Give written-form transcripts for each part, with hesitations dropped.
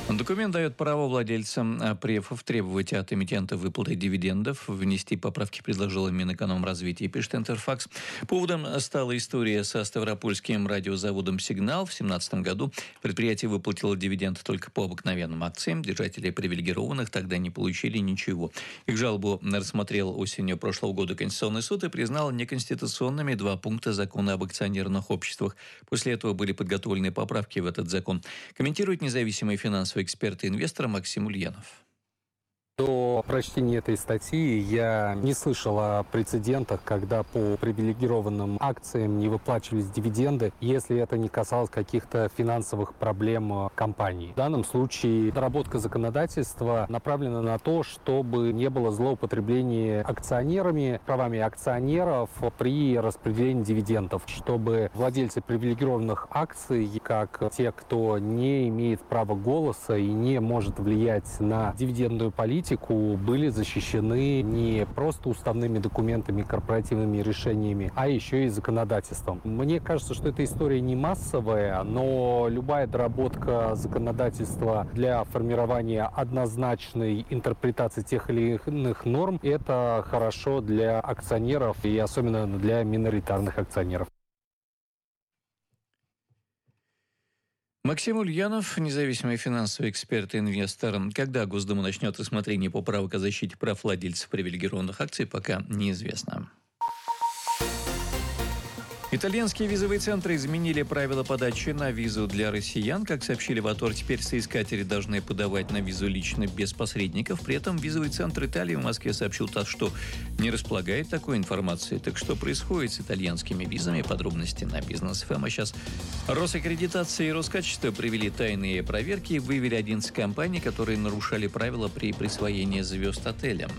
Документ дает право владельцам префов требовать от эмитента выплаты дивидендов. Внести поправки предложила Минэкономразвития, пишет Интерфакс. Поводом стала история со ставропольским радиозаводом «Сигнал». В 2017 году предприятие выплатило дивиденды только по обыкновенным акциям. Держатели привилегированных тогда не получили ничего. Их жалобу рассмотрел осенью прошлого года Конституционный суд и признал неконституционными 2 пункта закона об акционерных обществах. После этого были подготовлены поправки в этот закон. Комментирует независимый финансовый эксперт и инвестор Максим Ульянов. До прочтения этой статьи я не слышал о прецедентах, когда по привилегированным акциям не выплачивались дивиденды, если это не касалось каких-то финансовых проблем компании. В данном случае доработка законодательства направлена на то, чтобы не было злоупотребления акционерами, правами акционеров при распределении дивидендов, чтобы владельцы привилегированных акций, как те, кто не имеет права голоса и не может влиять на дивидендную политику, были защищены не просто уставными документами, корпоративными решениями, а еще и законодательством. Мне кажется, что эта история не массовая, но любая доработка законодательства для формирования однозначной интерпретации тех или иных норм – это хорошо для акционеров и особенно для миноритарных акционеров. Максим Ульянов, независимый финансовый эксперт и инвестор. Когда Госдума начнет рассмотрение поправок о защите прав владельцев привилегированных акций, пока неизвестно. Итальянские визовые центры изменили правила подачи на визу для россиян. Как сообщили в АТОР, теперь соискатели должны подавать на визу лично, без посредников. При этом визовый центр Италии в Москве сообщил ТАСС, что не располагает такой информацией. Так что происходит с итальянскими визами? Подробности на Бизнес ФМ. А сейчас Росаккредитация и Роскачество провели тайные проверки и выявили 11 компаний, которые нарушали правила при присвоении звезд отелям.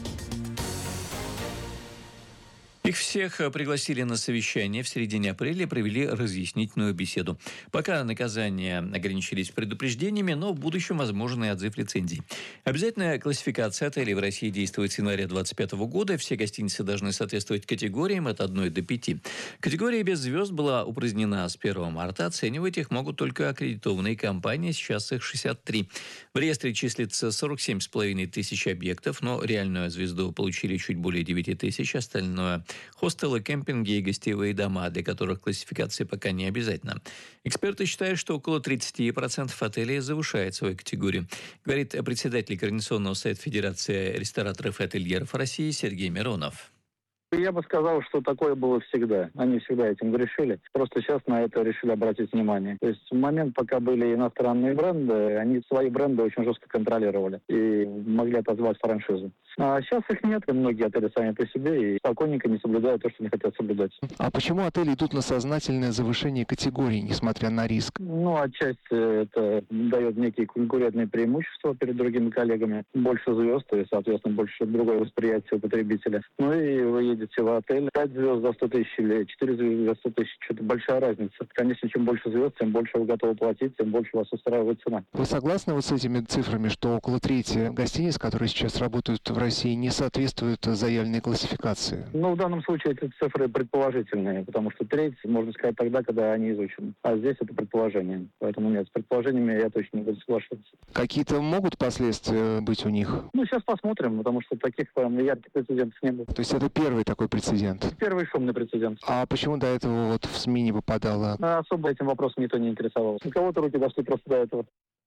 Их всех пригласили на совещание в середине апреля и провели разъяснительную беседу. Пока наказания ограничились предупреждениями, но в будущем возможен и отзыв лицензий. Обязательная классификация отелей в России действует с января 2025 года. Все гостиницы должны соответствовать категориям от 1 до 5. Категория без звезд была упразднена с 1 марта. Оценивать их могут только аккредитованные компании. Сейчас их 63. В реестре числится 47,5 тысяч объектов, но реальную звезду получили чуть более 9 тысяч. Остальное – хостелы, кемпинги и гостевые дома, для которых классификация пока не обязательна. Эксперты считают, что около 30% отелей завышает свою категорию, говорит председатель Координационного совета Федерации рестораторов и ательеров России Сергей Миронов. Я бы сказал, что такое было всегда. Они всегда этим грешили. Просто сейчас на это решили обратить внимание. То есть в момент, пока были иностранные бренды, они свои бренды очень жестко контролировали и могли отозвать франшизу. А сейчас их нет, и многие отели сами по себе и спокойненько не соблюдают то, что они хотят соблюдать. А почему отели идут на сознательное завышение категории, несмотря на риск? Отчасти это дает некие конкурентные преимущества перед другими коллегами. Больше звезд, и, соответственно, больше другое восприятие у потребителя. И вы едете в отель, 5 звезд за 100 тысяч или 4 звезды за 100 тысяч. Это большая разница. Конечно, чем больше звезд, тем больше вы готовы платить, тем больше вас устраивает цена. Вы согласны с этими цифрами, что около трети гостиниц, которые сейчас работают в России, не соответствуют заявленной классификации? В данном случае эти цифры предположительные, потому что треть можно сказать тогда, когда они изучены. А здесь это предположение. Поэтому нет, с предположениями я точно не буду соглашаться. Какие-то могут последствия быть у них? Сейчас посмотрим, потому что таких ярких прецедентов не было. То есть это первый такой прецедент? Первый шумный прецедент. А почему до этого в СМИ не попадало? Особо этим вопросом никто не интересовался. У кого-то руки дошли просто до этого.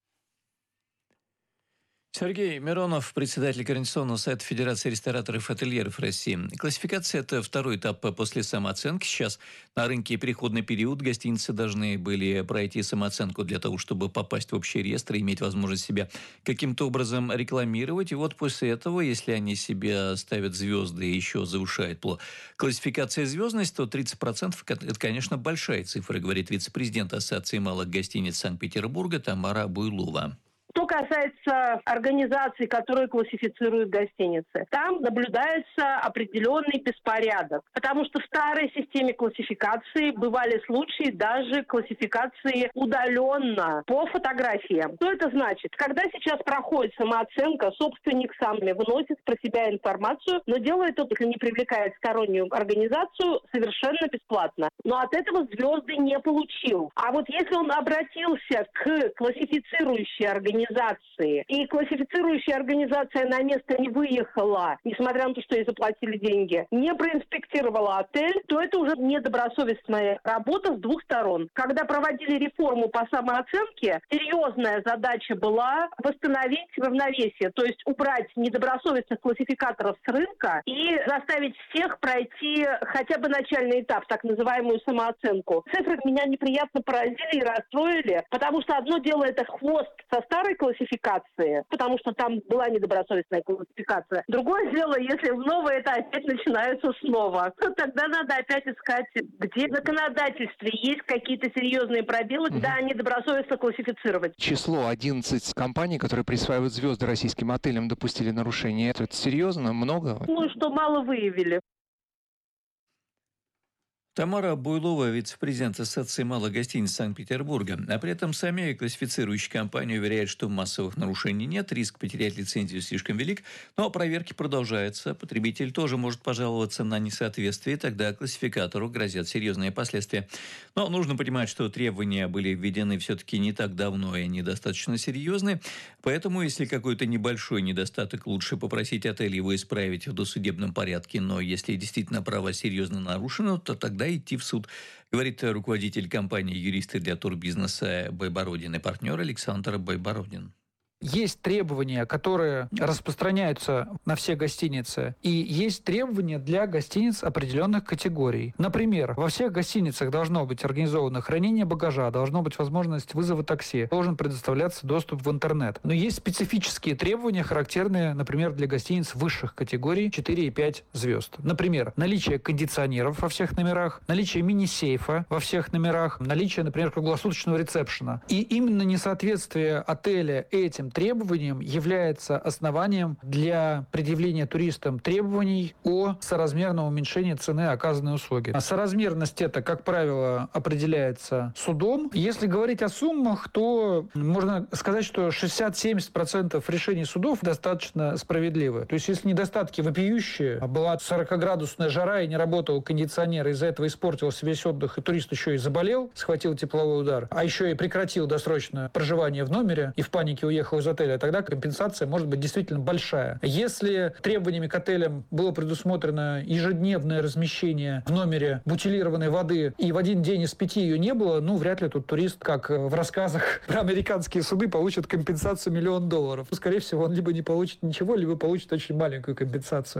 Сергей Миронов, председатель Координационного совета Федерации рестораторов и ательеров России. Классификация – это второй этап после самооценки. Сейчас на рынке переходный период. Гостиницы должны были пройти самооценку для того, чтобы попасть в общий реестр и иметь возможность себя каким-то образом рекламировать. И вот после этого, если они себе ставят звезды и еще завышают по классификации звездность, то 30% – это, конечно, большая цифра, говорит вице-президент Ассоциации малых гостиниц Санкт-Петербурга Тамара Буйлова. Что касается организаций, которые классифицируют гостиницы, там наблюдается определенный беспорядок, потому что в старой системе классификации бывали случаи даже классификации удаленно по фотографиям. Что это значит? Когда сейчас проходит самооценка, собственник сам выносит про себя информацию, но делает это, не привлекает стороннюю организацию, совершенно бесплатно. Но от этого звезды не получил. А вот если он обратился к классифицирующей организации, организации, и классифицирующая организация на место не выехала, несмотря на то, что ей заплатили деньги, не проинспектировала отель, то это уже недобросовестная работа с двух сторон. Когда проводили реформу по самооценке, серьезная задача была восстановить равновесие, то есть убрать недобросовестных классификаторов с рынка и заставить всех пройти хотя бы начальный этап, так называемую самооценку. Цифры меня неприятно поразили и расстроили, потому что одно дело это хвост со старой классификации, потому что там была недобросовестная классификация. Другое дело, если в новое это опять начинается снова. Тогда надо опять искать, где в законодательстве есть какие-то серьезные пробелы, да, недобросовестно классифицировать. Число 11 компаний, которые присваивают звезды российским отелям, допустили нарушение. Это серьезно? Много? Думаю, что мало выявили. Тамара Буйлова, вице-президент Ассоциации малых гостиниц Санкт-Петербурга. А при этом сами классифицирующие компании уверяют, что массовых нарушений нет, риск потерять лицензию слишком велик, но проверки продолжаются. Потребитель тоже может пожаловаться на несоответствие, тогда классификатору грозят серьезные последствия. Но нужно понимать, что требования были введены все-таки не так давно и недостаточно серьезны, поэтому если какой-то небольшой недостаток, лучше попросить отель его исправить в досудебном порядке, но если действительно права серьезно нарушены, то тогда идти в суд, говорит руководитель компании «Юристы для турбизнеса» Байбородин и партнер Александр Байбородин. Есть требования, которые распространяются на все гостиницы, и есть требования для гостиниц определенных категорий. Например, во всех гостиницах должно быть организовано хранение багажа, должна быть возможность вызова такси, должен предоставляться доступ в интернет. Но есть специфические требования, характерные, например, для гостиниц высших категорий 4 и 5 звезд. Например, наличие кондиционеров во всех номерах, наличие мини-сейфа во всех номерах, наличие, например, круглосуточного ресепшена. И именно несоответствие отеля этим требованиям является основанием для предъявления туристам требований о соразмерном уменьшении цены оказанной услуги. А соразмерность это, как правило, определяется судом. Если говорить о суммах, то можно сказать, что 60-70% решений судов достаточно справедливы. То есть, если недостатки вопиющие, была 40-градусная жара и не работал кондиционер, из-за этого испортился весь отдых, и турист еще и заболел, схватил тепловой удар, а еще и прекратил досрочное проживание в номере и в панике уехал из отеля, тогда компенсация может быть действительно большая. Если требованиями к отелям было предусмотрено ежедневное размещение в номере бутилированной воды, и в один день из 5 ее не было, вряд ли тут турист, как в рассказах про американские суды, получит компенсацию $1 миллион. Скорее всего, он либо не получит ничего, либо получит очень маленькую компенсацию.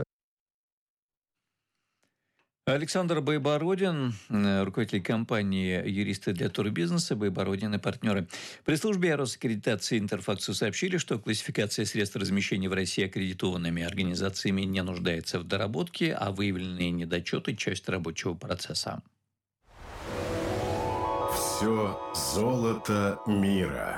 Александр Байбородин, руководитель компании «Юристы для турбизнеса», Байбородин и партнеры. При службе Росаккредитации Интерфаксу сообщили, что классификация средств размещения в России аккредитованными организациями не нуждается в доработке, а выявленные недочеты – часть рабочего процесса. Все золото мира.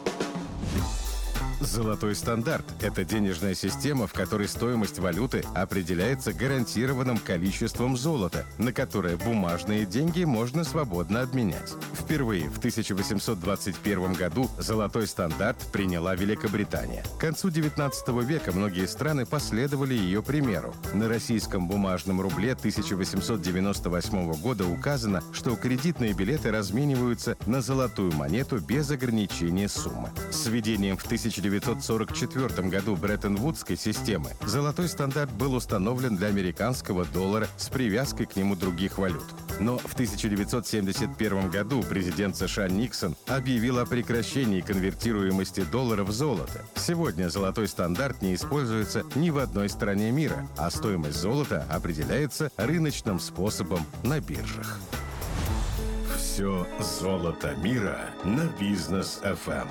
Золотой стандарт – это денежная система, в которой стоимость валюты определяется гарантированным количеством золота, на которое бумажные деньги можно свободно обменять. Впервые в 1821 году золотой стандарт приняла Великобритания. К концу XIX века многие страны последовали ее примеру. На российском бумажном рубле 1898 года указано, что кредитные билеты размениваются на золотую монету без ограничения суммы. С введением в 1944 году Бреттон-Вудской системы золотой стандарт был установлен для американского доллара с привязкой к нему других валют. Но в 1971 году президент США Никсон объявил о прекращении конвертируемости доллара в золото. Сегодня золотой стандарт не используется ни в одной стране мира, а стоимость золота определяется рыночным способом на биржах. Все золото мира на Бизнес FM.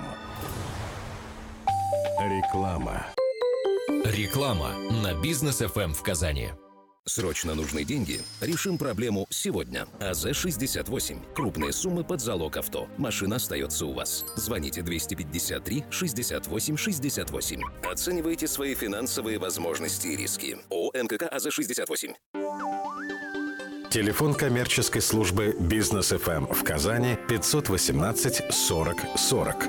Реклама. Реклама на Бизнес FM в Казани. Срочно нужны деньги? Решим проблему сегодня. АЗ-68. Крупные суммы под залог авто. Машина остается у вас. Звоните 253-68-68. Оценивайте свои финансовые возможности и риски. ООО НКК АЗ-68. Телефон коммерческой службы Бизнес FM в Казани 518 40 40.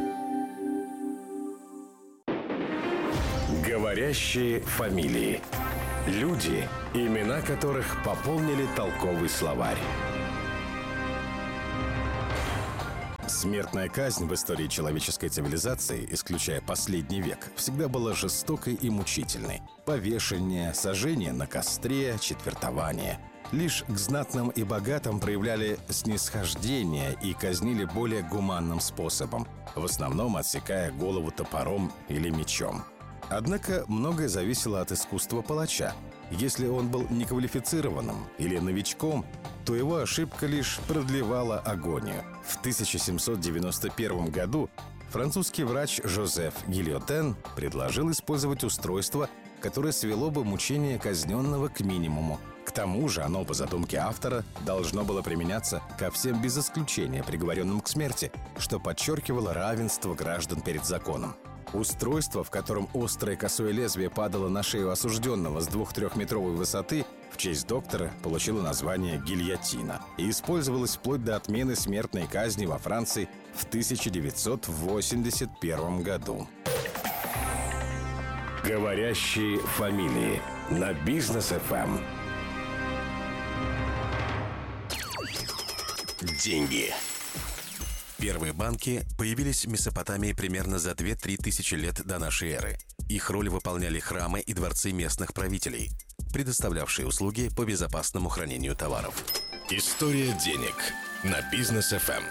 Говорящие фамилии. Люди, имена которых пополнили толковый словарь. Смертная казнь в истории человеческой цивилизации, исключая последний век, всегда была жестокой и мучительной. Повешение, сожжение на костре, четвертование. Лишь к знатным и богатым проявляли снисхождение и казнили более гуманным способом, в основном отсекая голову топором или мечом. Однако многое зависело от искусства палача. Если он был неквалифицированным или новичком, то его ошибка лишь продлевала агонию. В 1791 году французский врач Жозеф Гильотен предложил использовать устройство, которое свело бы мучение казненного к минимуму. К тому же оно, по задумке автора, должно было применяться ко всем без исключения приговоренным к смерти, что подчеркивало равенство граждан перед законом. Устройство, в котором острое косое лезвие падало на шею осужденного с 2-3-метровой высоты, в честь доктора получило название гильотина и использовалось вплоть до отмены смертной казни во Франции в 1981 году. Говорящие фамилии на Бизнес ФМ. Деньги. Первые банки появились в Месопотамии примерно за 2-3 тысячи лет до нашей эры. Их роль выполняли храмы и дворцы местных правителей, предоставлявшие услуги по безопасному хранению товаров. История денег на Бизнес ФМ.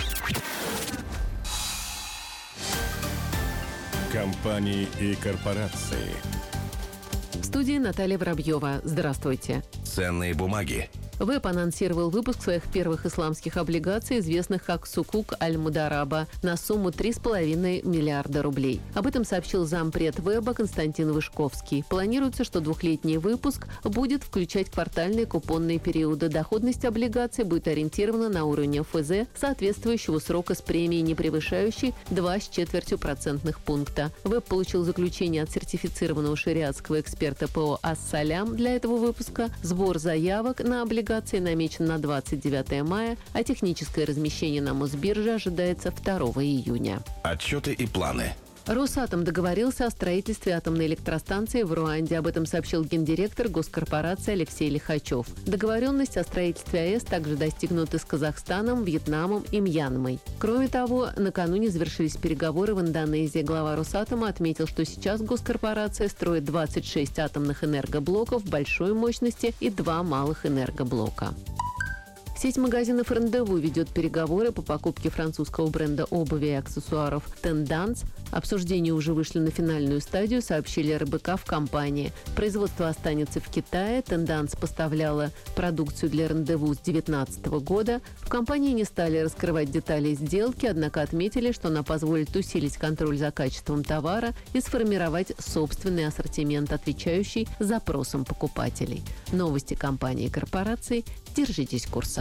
Компании и корпорации. В студии Наталья Воробьева. Здравствуйте. Ценные бумаги. ВЭБ анонсировал выпуск своих первых исламских облигаций, известных как Сукук Аль-Мудараба, на сумму 3,5 миллиарда рублей. Об этом сообщил зампред ВЭБа Константин Вышковский. Планируется, что двухлетний выпуск будет включать квартальные купонные периоды. Доходность облигаций будет ориентирована на уровень ФЗ, соответствующего срока с премией, не превышающей 2,25% пункта. ВЭБ получил заключение от сертифицированного шариатского эксперта ПО «Ас-Салям» для этого выпуска. Сбор заявок на облигации намечен на 29 мая, а техническое размещение на Мосбирже ожидается 2 июня. Отчеты и планы. Росатом договорился о строительстве атомной электростанции в Руанде. Об этом сообщил гендиректор госкорпорации Алексей Лихачев. Договоренность о строительстве АЭС также достигнута с Казахстаном, Вьетнамом и Мьянмой. Кроме того, накануне завершились переговоры в Индонезии. Глава Росатома отметил, что сейчас госкорпорация строит 26 атомных энергоблоков большой мощности и 2 малых энергоблока. Сеть магазинов «Рандеву» ведет переговоры по покупке французского бренда обуви и аксессуаров «Тенданс». Обсуждения уже вышли на финальную стадию, сообщили РБК в компании. Производство останется в Китае. «Тенданс» поставляла продукцию для «Рандеву» с 2019 года. В компании не стали раскрывать детали сделки, однако отметили, что она позволит усилить контроль за качеством товара и сформировать собственный ассортимент, отвечающий запросам покупателей. Новости компании и корпораций. Держитесь курса.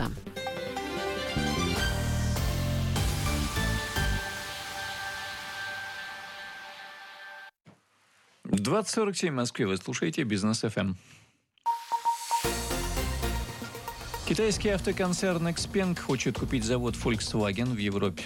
20:47 в Москве. Вы слушаете Бизнес ФМ. Китайский автоконцерн XPeng хочет купить завод Volkswagen в Европе.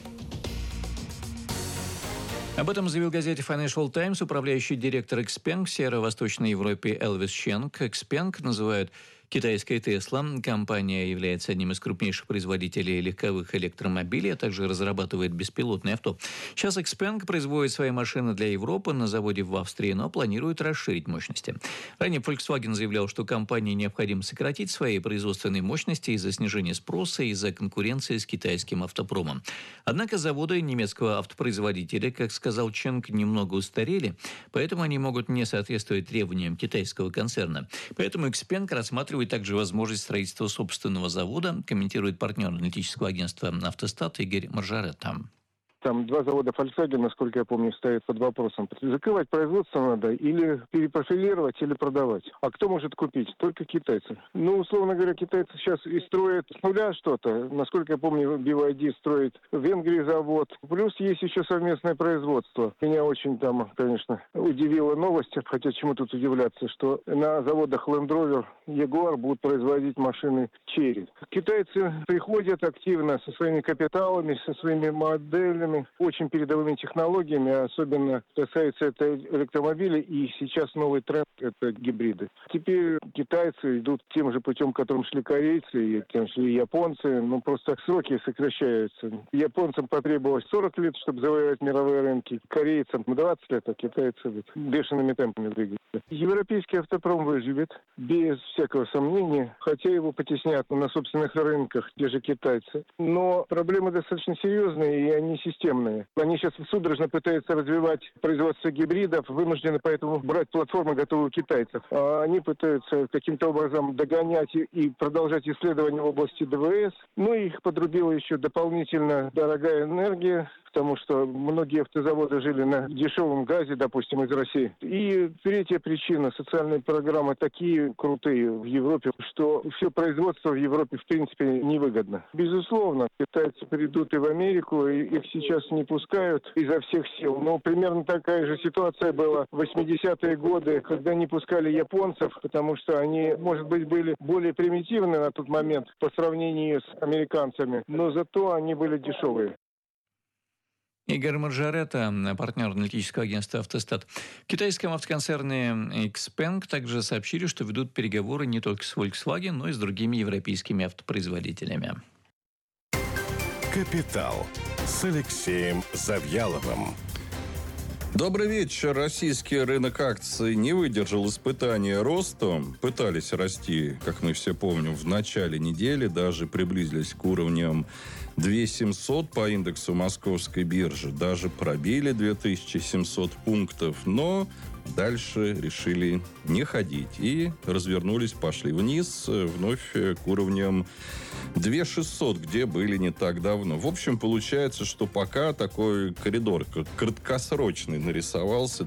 Об этом заявил газете Financial Times управляющий директор XPeng в Северо-Восточной Европе Элвис Ченг. XPeng называют китайская Tesla. Компания является одним из крупнейших производителей легковых электромобилей, а также разрабатывает беспилотные авто. Сейчас XPeng производит свои машины для Европы на заводе в Австрии, но планирует расширить мощности. Ранее Volkswagen заявлял, что компании необходимо сократить свои производственные мощности из-за снижения спроса и из-за конкуренции с китайским автопромом. Однако заводы немецкого автопроизводителя, как сказал Ченг, немного устарели, поэтому они могут не соответствовать требованиям китайского концерна. Поэтому XPeng рассматривает также возможность строительства собственного завода, комментирует партнер аналитического агентства «Автостат» Игорь Маржаретта. Там 2 завода Volkswagen, насколько я помню, стоят под вопросом. Закрывать производство надо или перепрофилировать, или продавать. А кто может купить? Только китайцы. Условно говоря, китайцы сейчас и строят с нуля что-то. Насколько я помню, BYD строит в Венгрии завод. Плюс есть еще совместное производство. Меня очень конечно, удивила новость, хотя чему тут удивляться, что на заводах Land Rover, Jaguar будут производить машины Chery. Китайцы приходят активно со своими капиталами, со своими моделями, современными, очень передовыми технологиями, особенно касается это электромобилей, и сейчас новый тренд – это гибриды. Теперь китайцы идут тем же путем, которым шли корейцы, и тем шли японцы, но просто сроки сокращаются. Японцам потребовалось 40 лет, чтобы завоевать мировые рынки, корейцам 20 лет, а китайцы бешеными темпами двигаются. Европейский автопром выживет, без всякого сомнения, хотя его потеснят на собственных рынках, те же китайцы. Но проблемы достаточно серьезные, и они системные. Они сейчас судорожно пытаются развивать производство гибридов, вынуждены поэтому брать платформы, готовые у китайцев. А они пытаются каким-то образом догонять и продолжать исследования в области ДВС. Ну и их подрубила еще дополнительно дорогая энергия, потому что многие автозаводы жили на дешевом газе, допустим, из России. И третья причина – социальные программы такие крутые в Европе, что все производство в Европе, в принципе, невыгодно. Безусловно, китайцы придут и в Америку, и их сейчас не пускают изо всех сил. Но примерно такая же ситуация была в 80-е годы, когда не пускали японцев, потому что они, может быть, были более примитивны на тот момент по сравнению с американцами, но зато они были дешевые. Игорь Маржарета, партнер аналитического агентства «Автостат». В китайском автоконцерне XPeng также сообщили, что ведут переговоры не только с Volkswagen, но и с другими европейскими автопроизводителями. «Капитал» с Алексеем Завьяловым. Добрый вечер. Российский рынок акций не выдержал испытания ростом. Пытались расти, как мы все помним, в начале недели, даже приблизились к уровням 2700 по индексу Московской биржи. Даже пробили 2700 пунктов, но дальше решили не ходить. И развернулись, пошли вниз, вновь к уровням 2600, где были не так давно. В общем, получается, что пока такой коридор краткосрочный нарисовался,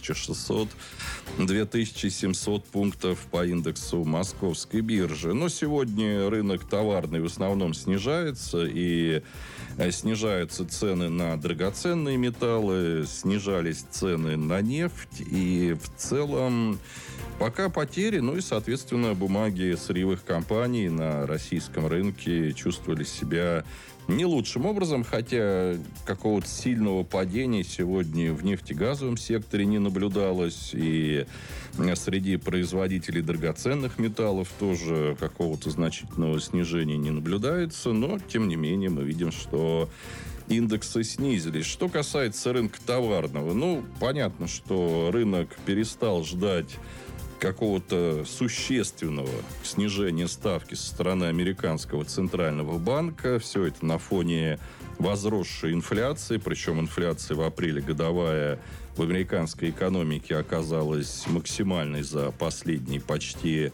2600-2700 пунктов по индексу Московской биржи. Но сегодня рынок товарный в основном снижается, и снижаются цены на драгоценные металлы, снижались цены на нефть, и в целом пока потери, ну и, соответственно, бумаги сырьевых компаний на российском рынке чувствовали себя не лучшим образом, хотя какого-то сильного падения сегодня в нефтегазовом секторе не наблюдалось, и среди производителей драгоценных металлов тоже какого-то значительного снижения не наблюдается, но, тем не менее, мы видим, что индексы снизились. Что касается рынка товарного, ну, понятно, что рынок перестал ждать какого-то существенного снижения ставки со стороны американского центрального банка. Все это на фоне возросшей инфляции. Причем инфляция в апреле годовая в американской экономике оказалась максимальной за последние почти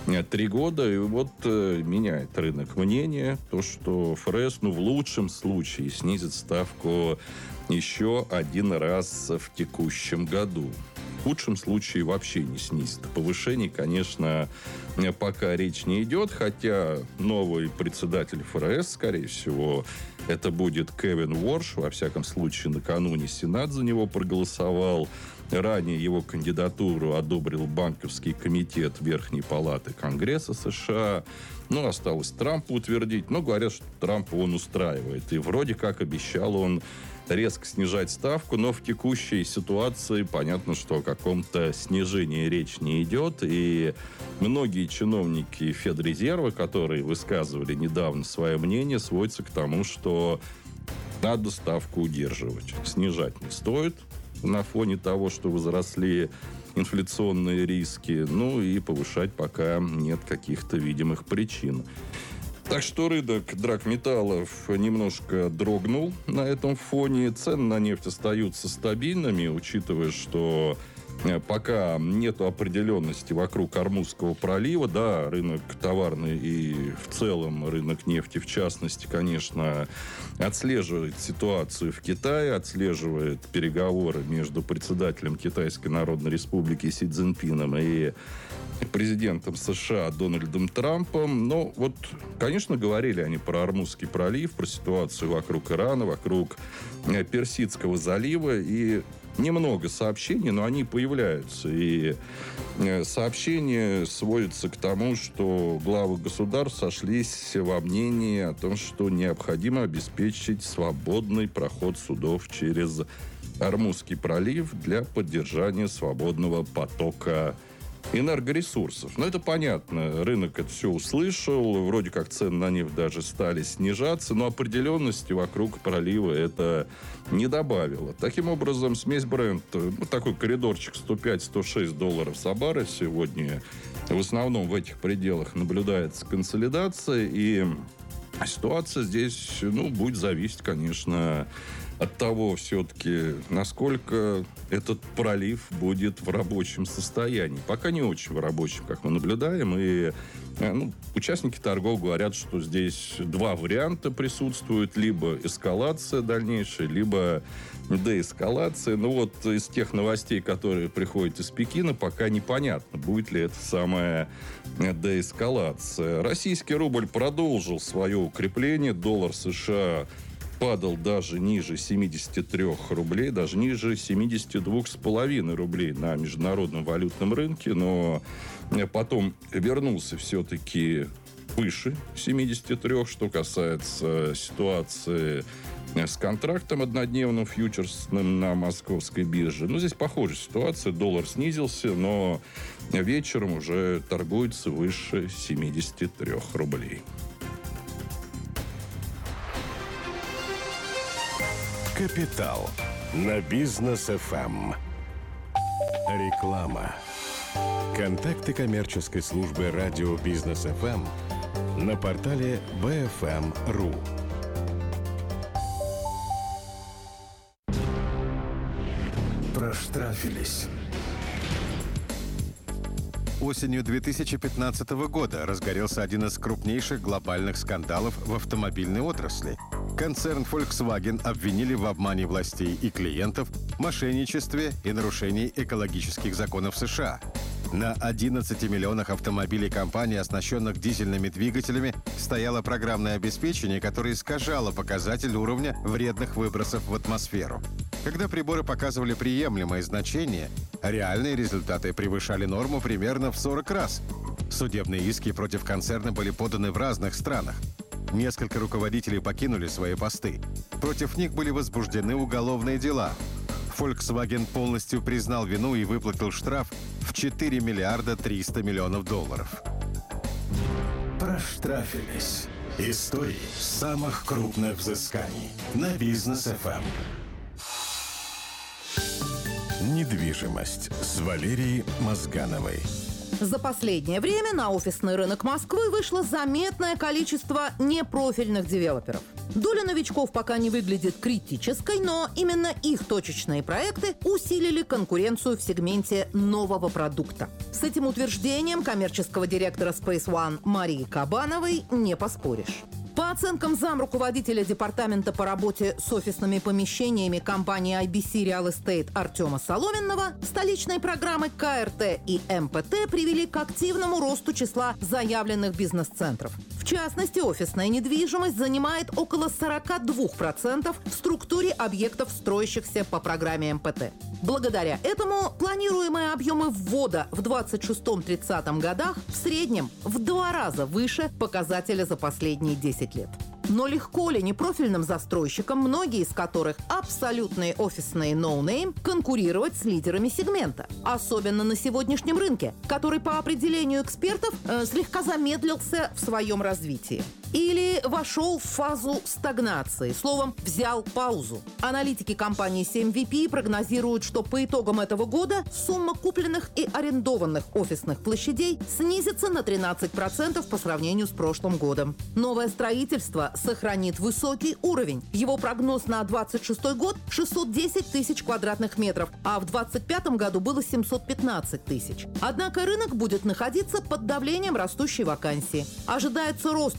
3 года. И вот меняет рынок мнение. То, что ФРС, в лучшем случае снизит ставку еще один раз в текущем году. В худшем случае вообще не снизит. О повышении, конечно, пока речь не идет, хотя новый председатель ФРС, скорее всего, это будет Кевин Уорш. Во всяком случае, накануне Сенат за него проголосовал. Ранее его кандидатуру одобрил банковский комитет Верхней палаты Конгресса США. Осталось Трампа утвердить. Но говорят, что Трампа он устраивает. И вроде как обещал он резко снижать ставку, но в текущей ситуации понятно, что о каком-то снижении речь не идет. И многие чиновники Федрезерва, которые высказывали недавно свое мнение, сводятся к тому, что надо ставку удерживать. Снижать не стоит на фоне того, что возросли инфляционные риски. И повышать пока нет каких-то видимых причин. Так что рынок драгметаллов немножко дрогнул на этом фоне. Цены на нефть остаются стабильными, учитывая, что пока нет определенности вокруг Ормузского пролива. Да, рынок товарный и в целом рынок нефти, в частности, конечно, отслеживает ситуацию в Китае, отслеживает переговоры между председателем Китайской Народной Республики Си Цзиньпином и президентом США Дональдом Трампом. Но вот, конечно, говорили они про Ормузский пролив, про ситуацию вокруг Ирана, вокруг Персидского залива. И немного сообщений, но они появляются. И сообщения сводятся к тому, что главы государств сошлись во мнении о том, что необходимо обеспечить свободный проход судов через Ормузский пролив для поддержания свободного потока энергоресурсов. Но это понятно. Рынок это все услышал. Вроде как цены на нефть даже стали снижаться. Но определенности вокруг пролива это не добавило. Таким образом, смесь Brent, такой коридорчик $105-106 за баррель сегодня. В основном в этих пределах наблюдается консолидация. И ситуация здесь, будет зависеть, конечно, от того, все-таки, насколько этот пролив будет в рабочем состоянии. Пока не очень в рабочем, как мы наблюдаем. И участники торгов говорят, что здесь два варианта присутствуют. Либо эскалация дальнейшая, либо деэскалация. Из тех новостей, которые приходят из Пекина, пока непонятно, будет ли это самая деэскалация. Российский рубль продолжил свое укрепление. Доллар США падал даже ниже 73 рублей, даже ниже 72,5 рублей на международном валютном рынке, но потом вернулся все-таки выше 73, что касается ситуации с контрактом однодневным фьючерсным на московской бирже. Здесь похожая ситуация. Доллар снизился, но вечером уже торгуется выше 73 рублей. Капитал на Бизнес ФМ. Реклама. Контакты коммерческой службы радио Бизнес ФМ на портале bfm.ru. Проштрафились. Осенью 2015 года разгорелся один из крупнейших глобальных скандалов в автомобильной отрасли. Концерн Volkswagen обвинили в обмане властей и клиентов, мошенничестве и нарушении экологических законов США. На 11 миллионах автомобилей компании, оснащенных дизельными двигателями, стояло программное обеспечение, которое искажало показатель уровня вредных выбросов в атмосферу. Когда приборы показывали приемлемые значения, реальные результаты превышали норму примерно в 40 раз. Судебные иски против концерна были поданы в разных странах. Несколько руководителей покинули свои посты. Против них были возбуждены уголовные дела. Volkswagen полностью признал вину и выплатил штраф в $4 миллиарда 300 миллионов долларов. Проштрафились. Истории самых крупных взысканий на Бизнес ФМ. Недвижимость с Валерией Мозгановой. За последнее время на офисный рынок Москвы вышло заметное количество непрофильных девелоперов. Доля новичков пока не выглядит критической, но именно их точечные проекты усилили конкуренцию в сегменте нового продукта. С этим утверждением коммерческого директора Space One Марии Кабановой не поспоришь. По оценкам замруководителя департамента по работе с офисными помещениями компании IBC Real Estate Артема Соломенного, столичные программы КРТ и МПТ привели к активному росту числа заявленных бизнес-центров. В частности, офисная недвижимость занимает около 42% в структуре объектов, строящихся по программе МПТ. Благодаря этому планируемые объемы ввода в 26-30 годах в среднем в 2 раза выше показателя за последние 10 лет. Но легко ли непрофильным застройщикам, многие из которых абсолютные офисные ноунейм, конкурировать с лидерами сегмента? Особенно на сегодняшнем рынке, который по определению экспертов слегка замедлился в своем развитии. Или вошел в фазу стагнации, словом, взял паузу. Аналитики компании 7VP прогнозируют, что по итогам этого года сумма купленных и арендованных офисных площадей снизится на 13% по сравнению с прошлым годом. Новое строительство сохранит высокий уровень. Его прогноз на 2026 год – 610 тысяч квадратных метров, а в 2025 году было 715 тысяч. Однако рынок будет находиться под давлением растущей вакансии. Ожидается рост доли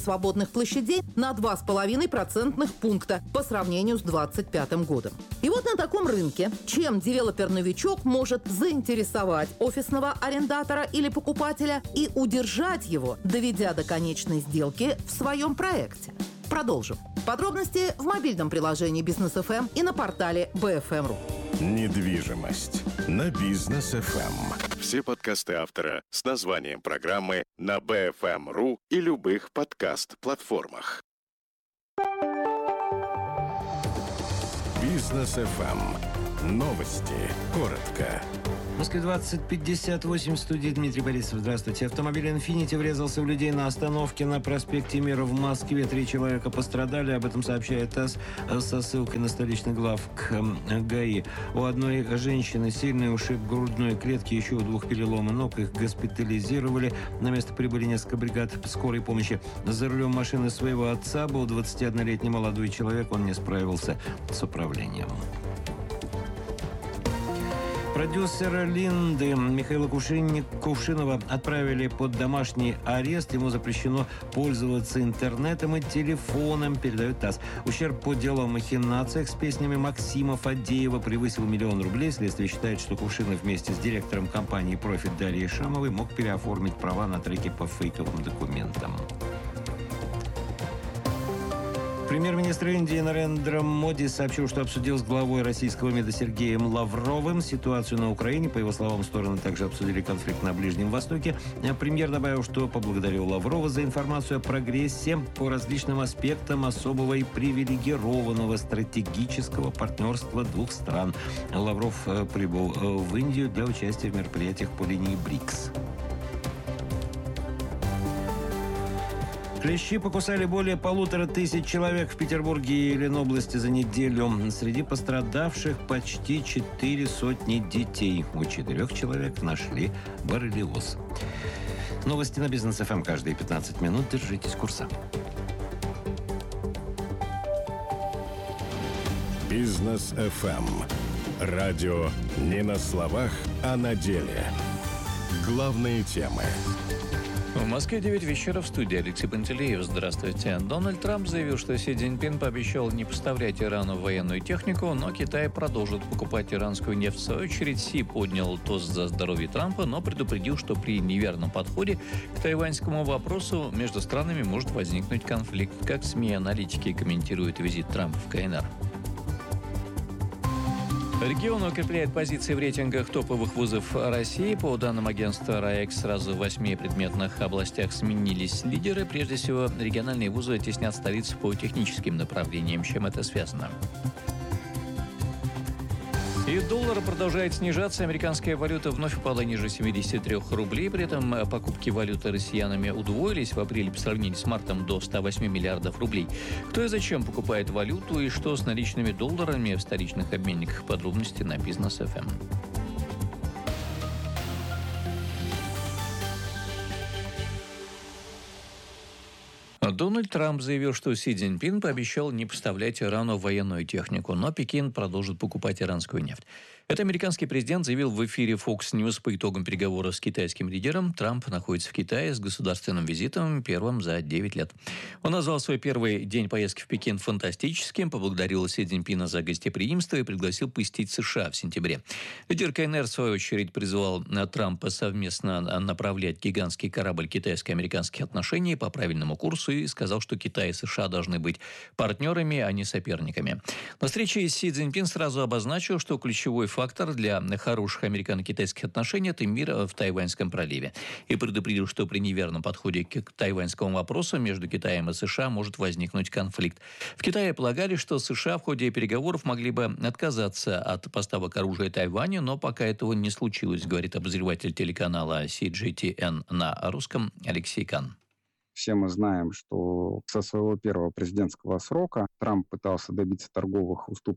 свободных площадей на 2,5 процентных пункта по сравнению с 2025 годом. И вот на таком рынке, чем девелопер-новичок может заинтересовать офисного арендатора или покупателя и удержать его, доведя до конечной сделки в своем проекте? Продолжим. Подробности в мобильном приложении Бизнес ФМ и на портале BFM.ru. Недвижимость на Бизнес ФМ. Все подкасты автора с названием программы на BFM.ru и любых подкаст-платформах. Бизнес ФМ. Новости. Коротко. В Москве 20:58, в студии Дмитрий Борисов. Здравствуйте. Автомобиль Infiniti врезался в людей на остановке на проспекте Мира в Москве. 3 человека пострадали. Об этом сообщает ТАСС со ссылкой на столичный главк ГАИ. У одной женщины сильный ушиб грудной клетки, еще у 2 переломы ног. Их госпитализировали. На место прибыли несколько бригад скорой помощи. За рулем машины своего отца был 21-летний молодой человек. Он не справился с управлением. Продюсера Линды Михаила Кувшинова отправили под домашний арест. Ему запрещено пользоваться интернетом и телефоном, передает ТАСС. Ущерб по делу о махинациях с песнями Максима Фадеева превысил 1 000 000 рублей. Следствие считает, что Кувшинов вместе с директором компании «Профит» Дарьей Шамовой мог переоформить права на треки по фейковым документам. Премьер-министр Индии Нарендра Моди сообщил, что обсудил с главой российского МИДа Сергеем Лавровым ситуацию на Украине. По его словам, стороны также обсудили конфликт на Ближнем Востоке. Премьер добавил, что поблагодарил Лаврова за информацию о прогрессе по различным аспектам особого и привилегированного стратегического партнерства двух стран. Лавров прибыл в Индию для участия в мероприятиях по линии БРИКС. Клещи покусали более 1500 человек в Петербурге и Ленобласти за неделю. Среди пострадавших почти 400 детей. У 4 человек нашли боррелиоз. Новости на Бизнес ФМ каждые 15 минут. Держитесь курса. Бизнес ФМ. Радио не на словах, а на деле. Главные темы. В Москве 9 вечера, в студии Алексей Пантелеев. Здравствуйте. Дональд Трамп заявил, что Си Цзиньпин пообещал не поставлять Ирану военную технику, но Китай продолжит покупать иранскую нефть. В свою очередь, Си поднял тост за здоровье Трампа, но предупредил, что при неверном подходе к тайваньскому вопросу между странами может возникнуть конфликт. Как СМИ и аналитики комментируют визит Трампа в КНР. Регион укрепляет позиции в рейтингах топовых вузов России. По данным агентства РАЭКС, сразу в 8 предметных областях сменились лидеры. Прежде всего, региональные вузы теснят столицу по техническим направлениям. С чем это связано? И доллар продолжает снижаться. Американская валюта вновь упала ниже 73 рублей. При этом покупки валюты россиянами удвоились в апреле по сравнению с мартом до 108 миллиардов рублей. Кто и зачем покупает валюту и что с наличными долларами в столичных обменниках? Подробности на Бизнес ФМ. Дональд Трамп заявил, что Си Цзиньпин пообещал не поставлять Ирану военную технику, но Пекин продолжит покупать иранскую нефть. Это американский президент заявил в эфире Fox News по итогам переговоров с китайским лидером. Трамп находится в Китае с государственным визитом, первым за 9 лет. Он назвал свой первый день поездки в Пекин фантастическим, поблагодарил Си Цзиньпина за гостеприимство и пригласил посетить США в сентябре. Лидер КНР, в свою очередь, призвал Трампа совместно направлять гигантский корабль китайско-американских отношений по правильному курсу и сказал, что Китай и США должны быть партнерами, а не соперниками. На встрече Си Цзиньпин сразу обозначил, что ключевой фактор для хороших американо-китайских отношений – это мир в Тайваньском проливе. И предупредил, что при неверном подходе к тайваньскому вопросу между Китаем и США может возникнуть конфликт. В Китае полагали, что США в ходе переговоров могли бы отказаться от поставок оружия Тайваню, но пока этого не случилось, говорит обозреватель телеканала CGTN на русском Алексей Кан. Все мы знаем, что со своего первого президентского срока Трамп пытался добиться торговых уступок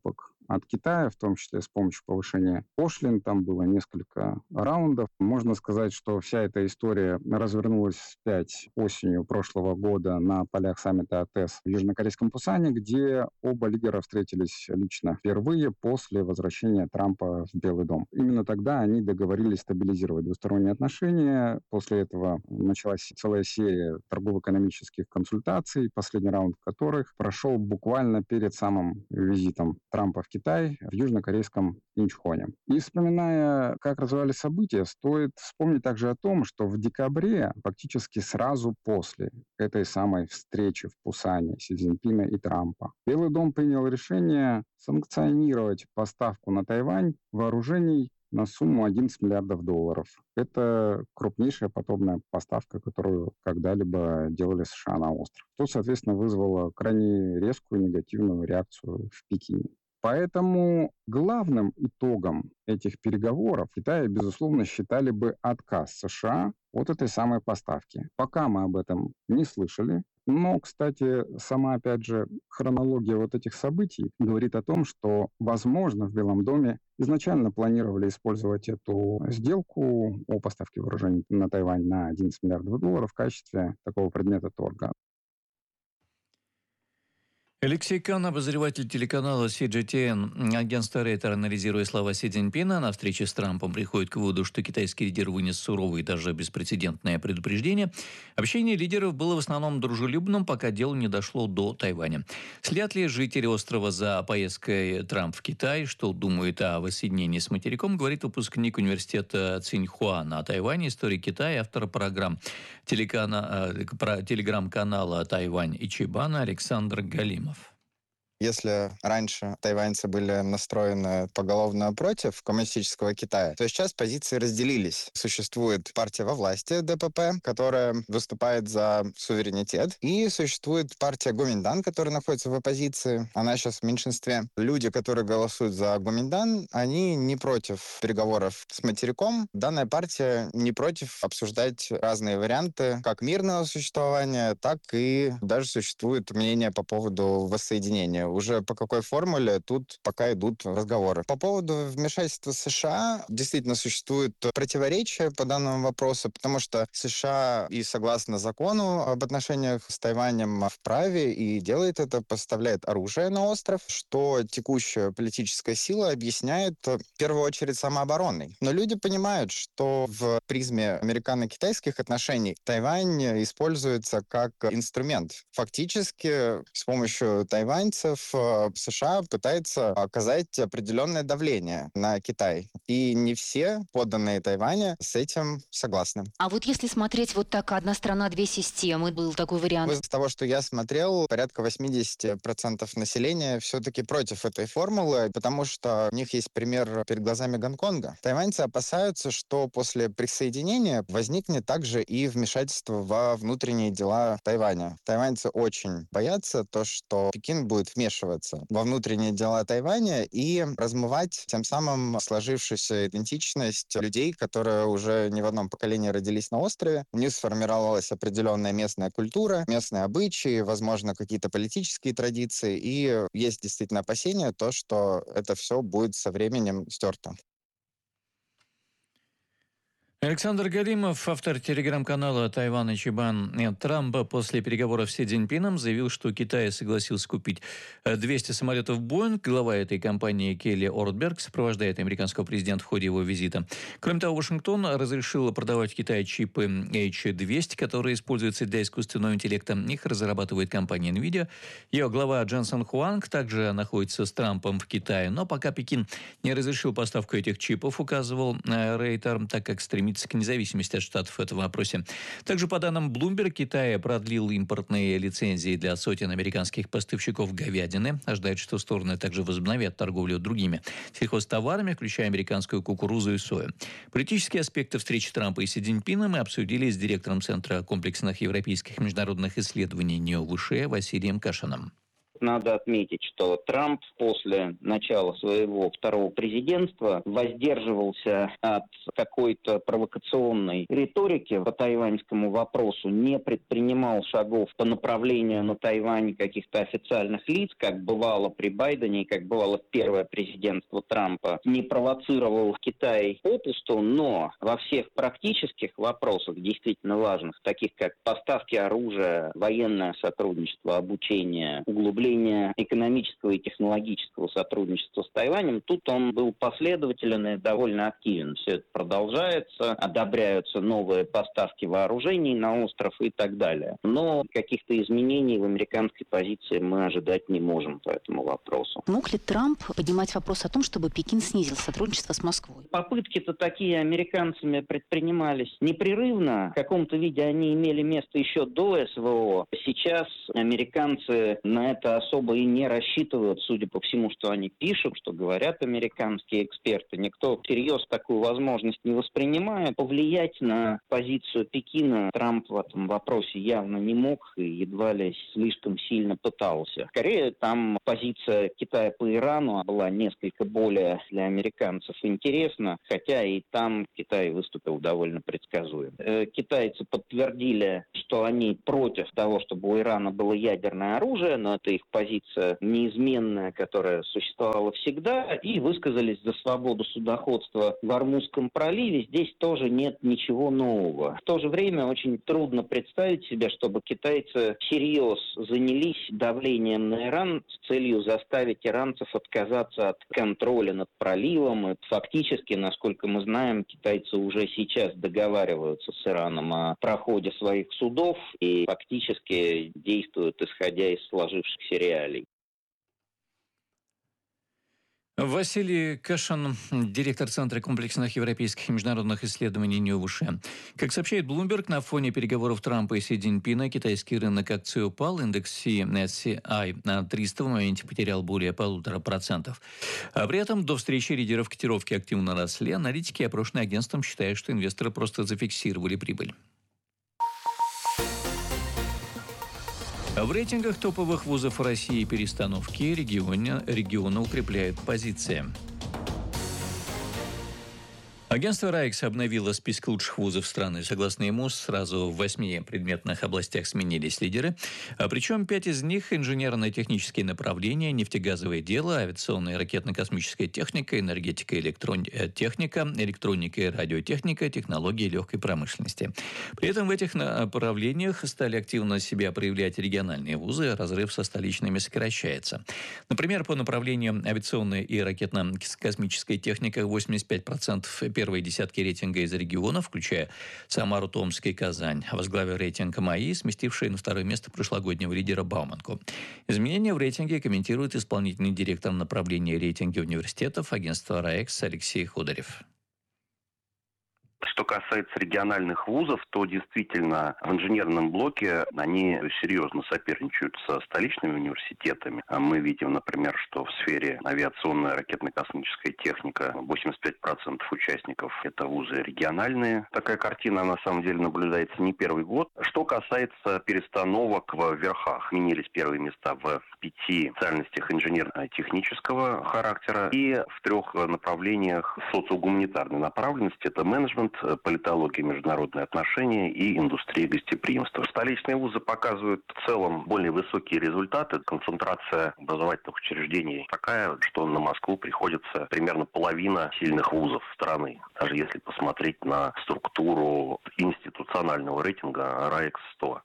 от Китая, в том числе с помощью повышения пошлин. Там было несколько раундов. Можно сказать, что вся эта история развернулась вспять осенью прошлого года на полях саммита АТЭС в южнокорейском Пусане, где оба лидера встретились лично впервые после возвращения Трампа в Белый дом. Именно тогда они договорились стабилизировать двусторонние отношения. После этого началась целая серия торгово-экономических консультаций, последний раунд которых прошел буквально перед самым визитом Трампа в Китай в южнокорейском Инчхоне. И вспоминая, как развивались события, стоит вспомнить также о том, что в декабре, фактически сразу после этой самой встречи в Пусане Си Цзиньпина и Трампа, Белый дом принял решение санкционировать поставку на Тайвань вооружений на сумму $11 миллиардов. Это крупнейшая подобная поставка, которую когда-либо делали США на остров. Что, соответственно, вызвало крайне резкую негативную реакцию в Пекине. Поэтому главным итогом этих переговоров Китай, безусловно, считали бы отказ США от этой самой поставки. Пока мы об этом не слышали. Но, кстати, сама, опять же, хронология вот этих событий говорит о том, что, возможно, в Белом доме изначально планировали использовать эту сделку о поставке вооружений на Тайвань на $11 миллиардов в качестве такого предмета торга. Алексей Кан, обозреватель телеканала CGTN. Агентство Рейтер, анализируя слова Си Цзиньпина на встрече с Трампом, приходит к выводу, что китайский лидер вынес суровое и даже беспрецедентное предупреждение. Общение лидеров было в основном дружелюбным, пока дело не дошло до Тайваня. Следят ли жители острова за поездкой Трамп в Китай? Что думает о воссоединении с материком, говорит выпускник университета Циньхуа на Тайване, историк Китая, автор программ телеграм-канала «Тайвань Ичибана» Александр Галимов. Если раньше тайваньцы были настроены поголовно против коммунистического Китая, то сейчас позиции разделились. Существует партия во власти, ДПП, которая выступает за суверенитет, и существует партия Гоминдан, которая находится в оппозиции. Она сейчас в меньшинстве. Люди, которые голосуют за Гоминдан, они не против переговоров с материком. Данная партия не против обсуждать разные варианты как мирного существования, так и даже существует мнение по поводу воссоединения. Уже по какой формуле тут пока идут разговоры. По поводу вмешательства США действительно существует противоречие по данному вопросу, потому что США и согласно закону об отношениях с Тайванем вправе и делает это, поставляет оружие на остров, что текущая политическая сила объясняет в первую очередь самообороной. Но люди понимают, что в призме американо-китайских отношений Тайвань используется как инструмент. Фактически с помощью тайваньцев США пытается оказать определенное давление на Китай. И не все подданные Тайваня с этим согласны. А вот если смотреть вот так, одна страна, две системы, был такой вариант. Из того, что я смотрел, порядка 80% населения все-таки против этой формулы, потому что у них есть пример перед глазами Гонконга. Тайваньцы опасаются, что после присоединения возникнет также и вмешательство во внутренние дела Тайваня. Тайваньцы очень боятся то, что Пекин будет вмешиваться во внутренние дела Тайваня и размывать тем самым сложившуюся идентичность людей, которые уже не в одном поколении родились на острове. У них сформировалась определенная местная культура, местные обычаи, возможно, какие-то политические традиции. И есть действительно опасения, то, что это все будет со временем стерто. Александр Галимов, автор телеграм-канала «Тайвань Ичибан». Трамп после переговоров с Си Цзиньпином заявил, что Китай согласился купить 200 самолетов «Боинг». Глава этой компании Келли Ортберг сопровождает американского президента в ходе его визита. Кроме того, Вашингтон разрешил продавать в Китае чипы H200, которые используются для искусственного интеллекта. Их разрабатывает компания NVIDIA. Ее глава Дженсен Хуанг также находится с Трампом в Китае. Но пока Пекин не разрешил поставку этих чипов, указывал Рейтер, так как стремится к независимости от Штатов в этом вопросе. Также, по данным Bloomberg, Китай продлил импортные лицензии для сотен американских поставщиков говядины. Ожидает, что стороны также возобновят торговлю другими сельхозтоварами, включая американскую кукурузу и сою. Политические аспекты встречи Трампа и Си Цзиньпина мы обсудили с директором Центра комплексных европейских международных исследований НИО ВШЭ Василием Кашиным. надо отметить, что Трамп после начала своего второго президентства воздерживался от какой-то провокационной риторики по тайваньскому вопросу, не предпринимал шагов по направлению на Тайвань каких-то официальных лиц, как бывало при Байдене и как бывало в первое президентство Трампа, не провоцировал Китай попусту, но во всех практических вопросах, действительно важных, таких как поставки оружия, военное сотрудничество, обучение, углубление экономического и технологического сотрудничества с Тайванем, тут он был последователен и довольно активен. Все это продолжается, одобряются новые поставки вооружений на остров и так далее. Но каких-то изменений в американской позиции мы ожидать не можем по этому вопросу. Мог ли Трамп поднимать вопрос о том, чтобы Пекин снизил сотрудничество с Москвой? Попытки-то такие американцами предпринимались непрерывно. В каком-то виде они имели место еще до СВО. Сейчас американцы на это особо и не рассчитывают, судя по всему, что они пишут, что говорят американские эксперты. Никто всерьез такую возможность не воспринимает. Повлиять на позицию Пекина Трамп в этом вопросе явно не мог и едва ли слишком сильно пытался. Скорее, там позиция Китая по Ирану была несколько более для американцев интересна, хотя и там Китай выступил довольно предсказуемо. Китайцы подтвердили, что они против того, чтобы у Ирана было ядерное оружие, но это их позиция неизменная, которая существовала всегда, и высказались за свободу судоходства в Ормузском проливе. Здесь тоже нет ничего нового. В то же время очень трудно представить себе, чтобы китайцы всерьез занялись давлением на Иран с целью заставить иранцев отказаться от контроля над проливом. И фактически, насколько мы знаем, китайцы уже сейчас договариваются с Ираном о проходе своих судов и фактически действуют, исходя из сложившихся реалий. Василий Кашин, директор Центра комплексных европейских и международных исследований НИОВШ. Как сообщает Bloomberg, на фоне переговоров Трампа и Си Цзиньпина китайский рынок акций упал. Индекс CSI 300 в моменте потерял более 1,5%. А при этом до встречи лидеров котировки активно росли. Аналитики, опрошенные агентством, считают, что инвесторы просто зафиксировали прибыль. В рейтингах топовых вузов России перестановки региона укрепляют позиции. Агентство РАИКС обновило список лучших вузов страны. Согласно ему, сразу в 8 предметных областях сменились лидеры. Причем 5 из них – инженерно-технические направления, нефтегазовое дело, авиационная и ракетно-космическая техника, энергетика и техника, электроника и радиотехника, технологии легкой промышленности. При этом в этих направлениях стали активно себя проявлять региональные вузы, разрыв со столичными сокращается. Например, по направлению авиационная и ракетно-космическая техника 85% первые десятки рейтинга из регионов, включая Самару, Томск и Казань. Возглавил рейтинг МАИ, сместивший на второе место прошлогоднего лидера Бауманку. Изменения в рейтинге комментирует исполнительный директор направления рейтинга университетов агентства РАИКС Алексей Ходорев. Что касается региональных вузов, то действительно в инженерном блоке они серьезно соперничают со столичными университетами. Мы видим, например, что в сфере авиационная ракетно-космическая техника 85% участников – это вузы региональные. Такая картина на самом деле наблюдается не первый год. Что касается перестановок в верхах, сменились первые места в 5 специальностях инженерно-технического характера и в 3 направлениях социогуманитарной направленности – это менеджмент, политология, международные отношения и индустрия гостеприимства. Столичные вузы показывают в целом более высокие результаты. Концентрация образовательных учреждений такая, что на Москву приходится примерно половина сильных вузов страны. Даже если посмотреть на структуру институционального рейтинга РАИКС 100.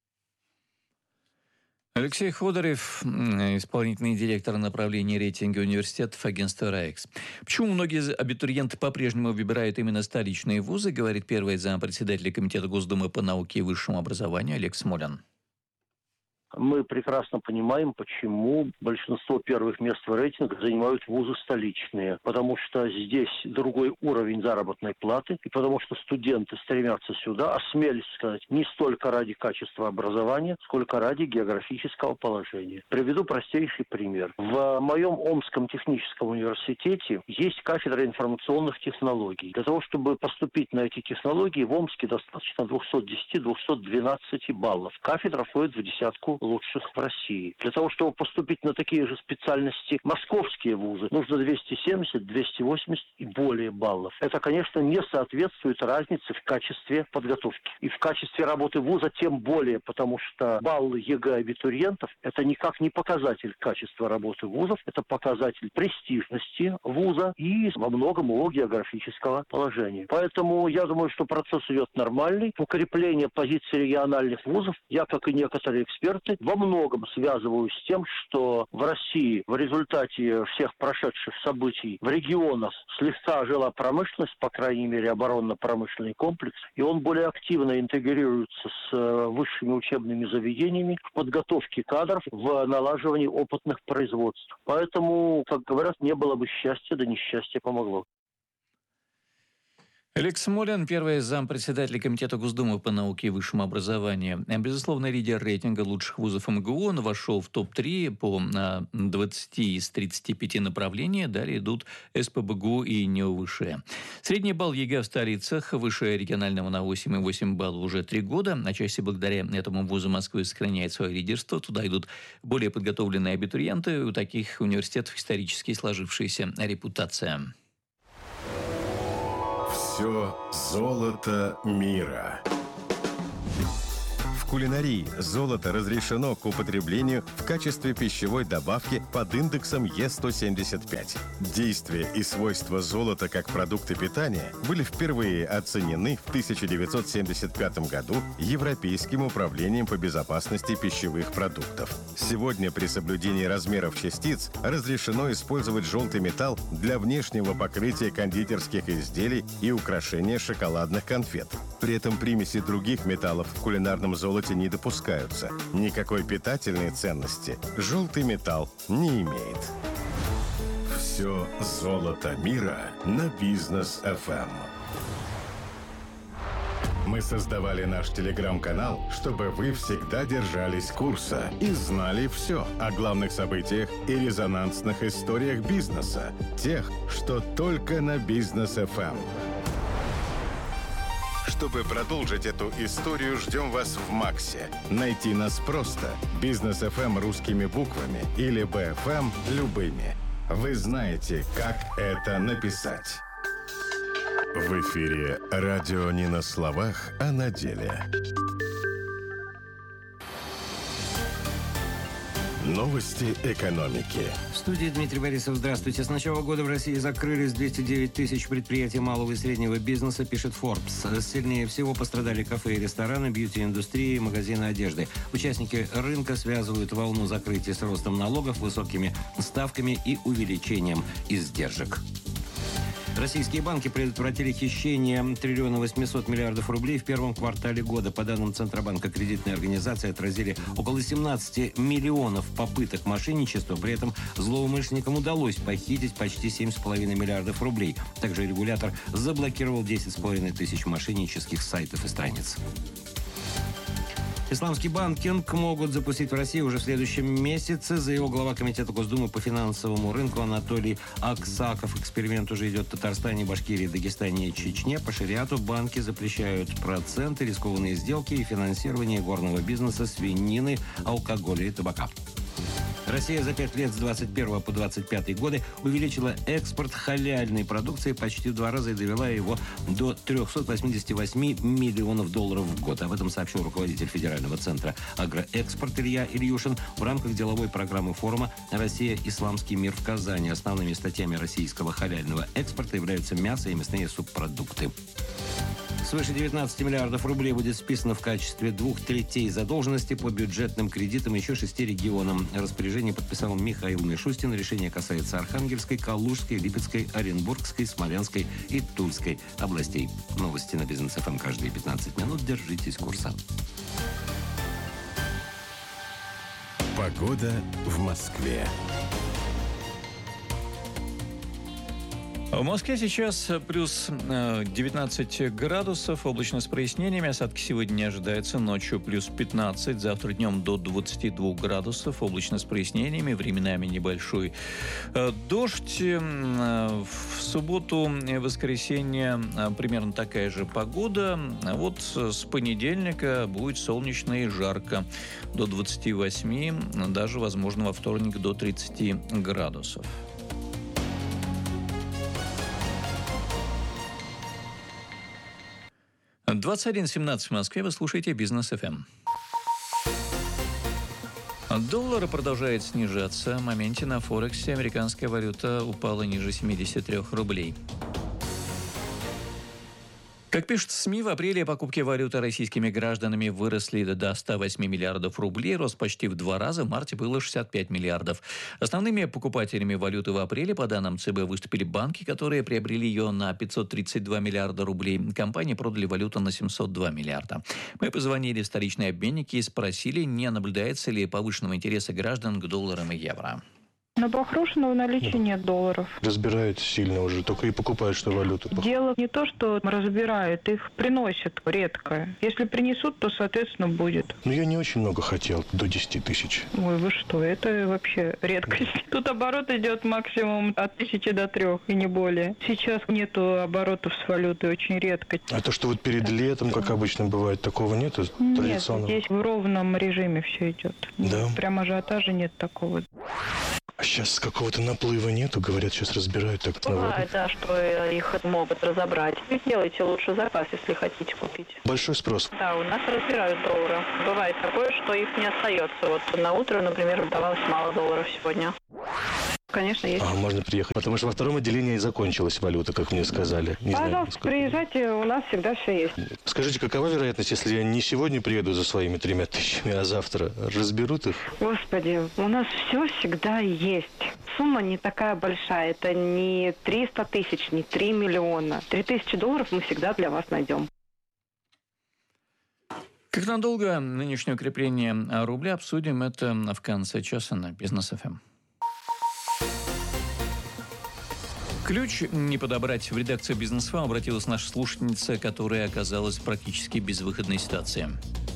Алексей Ходорев, исполнительный директор направления рейтинга университетов агентства РАИКС. Почему многие абитуриенты по-прежнему выбирают именно столичные вузы, говорит первый зампредседателя Комитета Госдумы по науке и высшему образованию Олег Смолин. Мы прекрасно понимаем, почему большинство первых мест в рейтинге занимают вузы столичные. Потому что здесь другой уровень заработной платы, и потому что студенты стремятся сюда, осмелюсь сказать, не столько ради качества образования, сколько ради географического положения. Приведу простейший пример. В моем Омском техническом университете есть кафедра информационных технологий. Для того, чтобы поступить на эти технологии, в Омске достаточно 210-212 баллов. Кафедра входит в десятку лучших в России. Для того, чтобы поступить на такие же специальности московские вузы, нужно 270, 280 и более баллов. Это, конечно, не соответствует разнице в качестве подготовки. И в качестве работы вуза тем более, потому что баллы ЕГЭ абитуриентов – это никак не показатель качества работы вузов, это показатель престижности вуза и во многом его географического положения. Поэтому я думаю, что процесс идет нормальный. Укрепление позиций региональных вузов, я, как и некоторые эксперты, во многом связываю с тем, что в России в результате всех прошедших событий в регионах слегка ожила промышленность, по крайней мере оборонно-промышленный комплекс, и он более активно интегрируется с высшими учебными заведениями в подготовке кадров, в налаживании опытных производств. Поэтому, как говорят, не было бы счастья, да несчастье помогло. Олег Смолин, первый зампредседателя Комитета Госдумы по науке и высшему образованию. Безусловно, лидер рейтинга лучших вузов МГУ. Он вошел в топ-3 по 20 из 35 направлений. Далее идут СПбГУ и НИУ-ВШ. Средний балл ЕГЭ в столицах выше регионального на 8,8 балла уже 3 года. Отчасти благодаря этому вузу Москвы сохраняет свое лидерство. Туда идут более подготовленные абитуриенты. У таких университетов исторически сложившаяся репутация. Все золото мира. В кулинарии золото разрешено к употреблению в качестве пищевой добавки под индексом Е175. Действие и свойства золота как продукта питания были впервые оценены в 1975 году Европейским управлением по безопасности пищевых продуктов. Сегодня при соблюдении размеров частиц разрешено использовать желтый металл для внешнего покрытия кондитерских изделий и украшения шоколадных конфет. При этом примеси других металлов в кулинарном золоте не допускаются. Никакой питательной ценности желтый металл не имеет. Все золото мира на Бизнес FM. Мы создавали наш телеграм-канал, чтобы вы всегда держались курса и знали все о главных событиях и резонансных историях бизнеса. Тех, что только на Бизнес FM. Чтобы продолжить эту историю, ждем вас в Максе. Найти нас просто. Бизнес FM русскими буквами или БФМ любыми. Вы знаете, как это написать. В эфире радио не на словах, а на деле. Новости экономики. В студии Дмитрий Борисов. Здравствуйте. С начала года в России закрылись 209 тысяч предприятий малого и среднего бизнеса, пишет Forbes. Сильнее всего пострадали кафе и рестораны, бьюти-индустрии, магазины одежды. Участники рынка связывают волну закрытия с ростом налогов, высокими ставками и увеличением издержек. Российские банки предотвратили хищение 1 800 миллиардов рублей в первом квартале года. По данным Центробанка, кредитные организации отразили около 17 миллионов попыток мошенничества. При этом злоумышленникам удалось похитить почти 7,5 миллиардов рублей. Также регулятор заблокировал 10,5 тысяч мошеннических сайтов и страниц. Исламский банкинг могут запустить в России уже в следующем месяце, заявил глава Комитета Госдумы по финансовому рынку Анатолий Аксаков. Эксперимент уже идет в Татарстане, Башкирии, Дагестане и Чечне. По шариату банки запрещают проценты, рискованные сделки и финансирование горного бизнеса, свинины, алкоголя и табака. Россия за 5 лет с 21 по 25 годы увеличила экспорт халяльной продукции почти в 2 раза и довела его до 388 миллионов долларов в год. Об этом сообщил руководитель Федерального центра «Агроэкспорт» Илья Ильюшин в рамках деловой программы форума «Россия. Исламский мир» в Казани. Основными статьями российского халяльного экспорта являются мясо и мясные субпродукты. Свыше 19 миллиардов рублей будет списано в качестве 2/3 задолженности по бюджетным кредитам еще 6 регионам. Распоряжение подписал Михаил Мишустин. Решение касается Архангельской, Калужской, Липецкой, Оренбургской, Смоленской и Тульской областей. Новости на Бизнес ФМ каждые 15 минут. Держитесь курса. Погода в Москве. В Москве сейчас плюс 19 градусов, облачно с прояснениями. Осадки сегодня не ожидается, ночью плюс 15, завтра днем до 22 градусов, облачно с прояснениями, временами небольшой дождь. В субботу и воскресенье примерно такая же погода. А вот с понедельника будет солнечно и жарко, до 28, даже, возможно, во вторник до 30 градусов. 21:17 в Москве. Вы слушаете Бизнес ФМ. Доллар продолжает снижаться. В моменте на Форексе американская валюта упала ниже 73 рублей. Как пишут СМИ, в апреле покупки валюты российскими гражданами выросли до 108 миллиардов рублей, рост почти в 2 раза, в марте было 65 миллиардов. Основными покупателями валюты в апреле, по данным ЦБ, выступили банки, которые приобрели ее на 532 миллиарда рублей. Компании продали валюту на 702 миллиарда. Мы позвонили в столичные обменники и спросили, не наблюдается ли повышенного интереса граждан к долларам и евро. На Бахрушина в наличии нет долларов. Разбирают сильно уже, только и покупают, что валюту. Дело не то, что разбирают, их приносят редко. Если принесут, то, соответственно, будет. Но я не очень много хотел, до 10 тысяч. Ой, вы что, это вообще редкость. Тут оборот идет максимум от 1000 до 3, и не более. Сейчас нету оборотов с валютой, очень редко. А то, что вот перед летом, как обычно бывает, такого нету традиционного? Нет, здесь в ровном режиме все идет. Да? Прям ажиотажа нет такого. А сейчас какого-то наплыва нету, говорят, сейчас разбирают так. Бывает, да, что их могут разобрать. Вы делайте лучше заказ, если хотите купить. Большой спрос. Да, у нас разбирают доллары. Бывает такое, что их не остается. Вот на утро, например, давалось мало долларов сегодня. Конечно, есть. Можно приехать, потому что во втором отделении закончилась валюта, как мне сказали. Не Пожалуйста, приезжайте, у нас всегда все есть. Скажите, какова вероятность, если я не сегодня приеду за своими 3 тысячами, а завтра разберут их? Господи, у нас все всегда есть. Сумма не такая большая, это не 300 тысяч, не 3 миллиона. 3000 долларов мы всегда для вас найдем. Как надолго нынешнее укрепление рубля, обсудим это в конце часа на Бизнес ФМ. Ключ не подобрать. В редакцию «Бизнес.ФМ» обратилась наша слушательница, которая оказалась в практически безвыходной ситуации.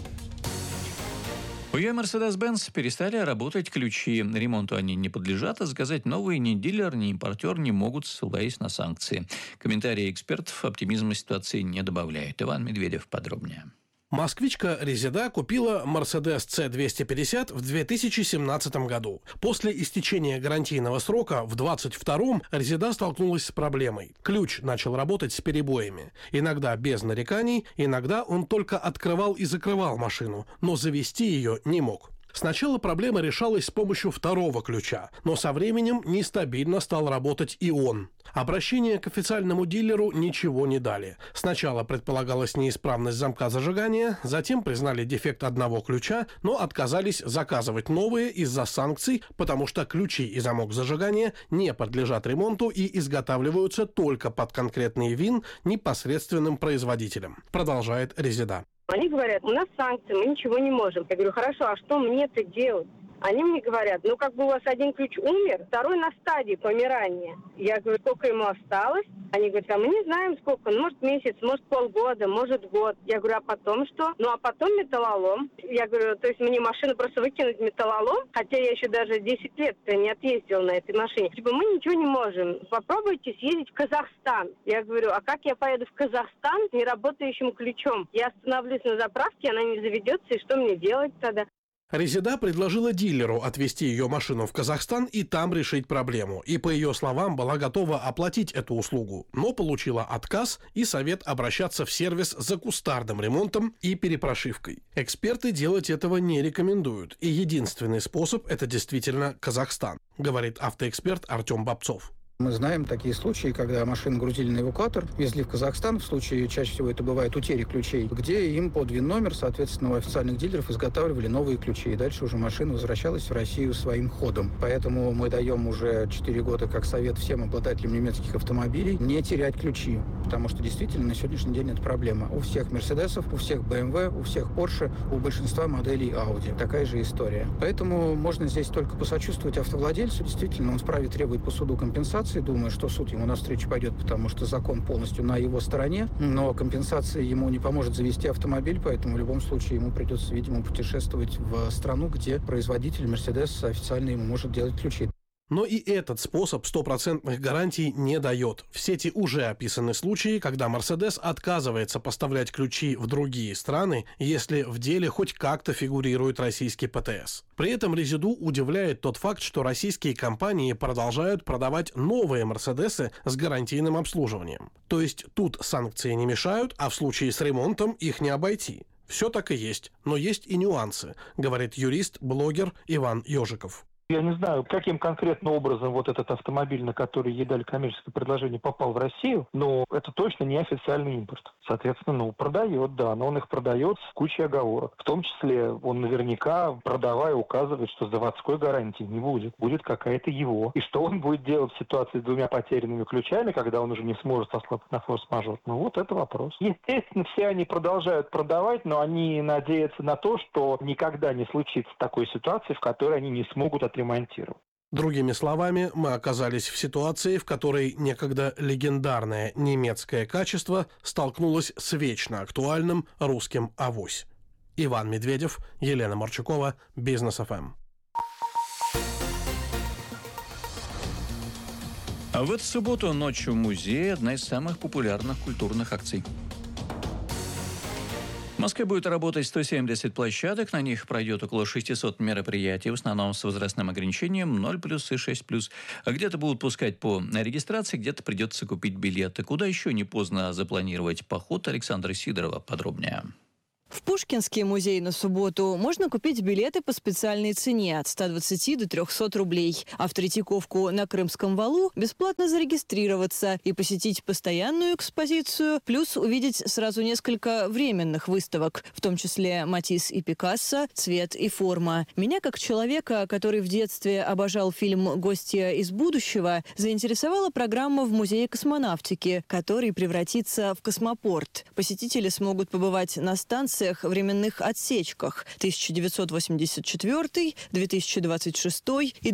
У ее Mercedes-Benz перестали работать ключи. Ремонту они не подлежат, а заказать новые ни дилер, ни импортер не могут, ссылаясь на санкции. Комментарии экспертов оптимизма ситуации не добавляют. Иван Медведев подробнее. Москвичка Резеда купила Mercedes C250 в 2017 году. После истечения гарантийного срока в 2022 Резеда столкнулась с проблемой. Ключ начал работать с перебоями. Иногда без нареканий, иногда он только открывал и закрывал машину, но завести ее не мог. Сначала проблема решалась с помощью второго ключа, но со временем нестабильно стал работать и он. Обращение к официальному дилеру ничего не дали. Сначала предполагалась неисправность замка зажигания, затем признали дефект одного ключа, но отказались заказывать новые из-за санкций, потому что ключи и замок зажигания не подлежат ремонту и изготавливаются только под конкретный ВИН непосредственным производителем, продолжает Резеда. Они говорят, у нас санкции, мы ничего не можем. Я говорю, хорошо, а что мне-то делать? Они мне говорят, ну как бы у вас один ключ умер, второй на стадии помирания. Я говорю, сколько ему осталось? Они говорят, а мы не знаем сколько, ну может месяц, может полгода, может год. Я говорю, а потом что? Ну а потом металлолом. Я говорю, то есть мне машину просто выкинуть металлолом, хотя я еще даже 10 лет не отъездила на этой машине. Типа мы ничего не можем. Попробуйте съездить в Казахстан. Я говорю, а как я поеду в Казахстан с неработающим ключом? Я остановлюсь на заправке, она не заведется, и что мне делать тогда? Резеда предложила дилеру отвезти ее машину в Казахстан и там решить проблему. И, по ее словам, была готова оплатить эту услугу, но получила отказ и совет обращаться в сервис за кустарным ремонтом и перепрошивкой. Эксперты делать этого не рекомендуют, и единственный способ – это действительно Казахстан, говорит автоэксперт Артем Бобцов. Мы знаем такие случаи, когда машины грузили на эвакуатор, везли в Казахстан, в случае, чаще всего это бывает утери ключей, где им под ВИН-номер, соответственно, у официальных дилеров изготавливали новые ключи, и дальше уже машина возвращалась в Россию своим ходом. Поэтому мы даем уже 4 года как совет всем обладателям немецких автомобилей не терять ключи, потому что действительно на сегодняшний день это проблема. У всех Мерседесов, у всех BMW, у всех Porsche, у большинства моделей Audi. Такая же история. Поэтому можно здесь только посочувствовать автовладельцу, действительно, он вправе требовать по суду компенсации, компенсации. Думаю, что суд ему навстречу пойдет, потому что закон полностью на его стороне. Но компенсация ему не поможет завести автомобиль, поэтому в любом случае ему придется, видимо, путешествовать в страну, где производитель Mercedes официально ему может делать ключи. Но и этот способ стопроцентных гарантий не дает. В сети уже описаны случаи, когда Mercedes отказывается поставлять ключи в другие страны, если в деле хоть как-то фигурирует российский ПТС. При этом Резиду удивляет тот факт, что российские компании продолжают продавать новые Мерседесы с гарантийным обслуживанием. То есть тут санкции не мешают, а в случае с ремонтом их не обойти. Все так и есть, но есть и нюансы, говорит юрист-блогер Иван Ежиков. Я не знаю, каким конкретно образом вот этот автомобиль, на который ей дали коммерческое предложение, попал в Россию, но это точно не официальный импорт. Соответственно, продает, да, но он их продает с кучей оговорок. В том числе он наверняка, продавая, указывает, что заводской гарантии не будет. Будет какая-то его. И что он будет делать в ситуации с двумя потерянными ключами, когда он уже не сможет сослаться на форс-мажор? Ну вот это вопрос. Естественно, все они продолжают продавать, но они надеются на то, что никогда не случится такой ситуации, в которой они не смогут отремонтировать. Другими словами, мы оказались в ситуации, в которой некогда легендарное немецкое качество столкнулось с вечно актуальным русским авось. Иван Медведев, Елена Марчукова, Бизнес ФМ. А в эту субботу ночью в музее одна из самых популярных культурных акций. В Москве будет работать 170 площадок, на них пройдет около 600 мероприятий, в основном с возрастным ограничением 0+, и 6+. А где-то будут пускать по регистрации, где-то придется купить билеты. Куда еще не поздно запланировать поход, Александра Сидорова подробнее. В Пушкинский музей на субботу можно купить билеты по специальной цене от 120 до 300 рублей. А в Третьяковку на Крымском валу бесплатно зарегистрироваться и посетить постоянную экспозицию, плюс увидеть сразу несколько временных выставок, в том числе Матисс и Пикассо, «Цвет и форма». Меня, как человека, который в детстве обожал фильм «Гостья из будущего», заинтересовала программа в Музее космонавтики, который превратится в космопорт. Посетители смогут побывать на станции, временных отсечках 1984, 2026 и